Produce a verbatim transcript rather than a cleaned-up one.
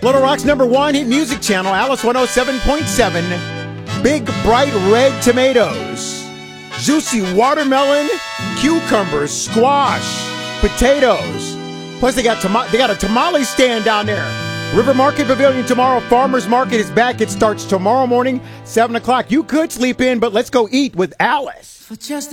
Little Rock's number one hit music channel, Alice one oh seven point seven. Big, bright red tomatoes. Juicy watermelon, cucumbers, squash, potatoes. Plus, they got tama- they got a tamale stand down there. River Market Pavilion tomorrow. Farmers Market is back. It starts tomorrow morning, seven o'clock. You could sleep in, but let's go eat with Alice. For just